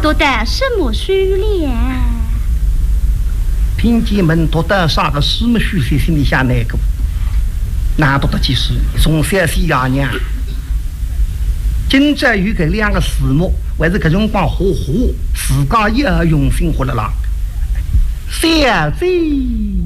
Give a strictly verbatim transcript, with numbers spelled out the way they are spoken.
读得什么书了？ 听见们读得啥个什么书？心里想那个，难读的几书，从小西洋娘。今朝有个两个字幕，还是搿种光火火，自家也用心活了啦。小子。